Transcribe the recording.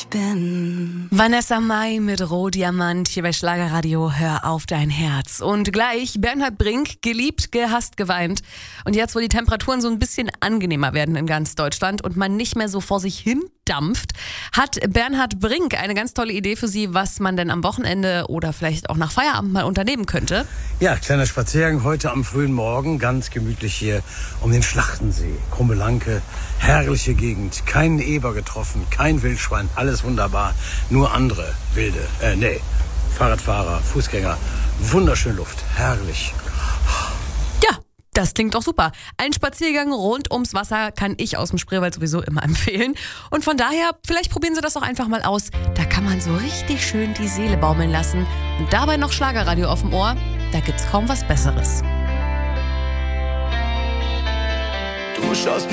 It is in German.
bin. Vanessa Mai mit Rohdiamant hier bei Schlagerradio. Hör auf dein Herz. Und gleich Bernhard Brink, geliebt, gehasst, geweint. Und jetzt, wo die Temperaturen so ein bisschen angenehmer werden in ganz Deutschland und man nicht mehr so vor sich hin dampft, hat Bernhard Brink eine ganz tolle Idee für Sie, was man denn am Wochenende oder vielleicht auch nach Feierabend mal unternehmen könnte. Ja, kleiner Spaziergang heute am frühen Morgen, ganz gemütlich hier um den Schlachtensee. Krummelanke, herrliche Gegend, keinen Eber getroffen, kein Wildschwein, alles wunderbar, nur andere wilde, Fahrradfahrer, Fußgänger, wunderschöne Luft, herrlich. Ja, das klingt doch super. Ein Spaziergang rund ums Wasser kann ich aus dem Spreewald sowieso immer empfehlen. Und von daher, vielleicht probieren Sie das doch einfach mal aus. Da kann man so richtig schön die Seele baumeln lassen. Und dabei noch Schlagerradio auf dem Ohr. Da gibt's kaum was Besseres. Du schaust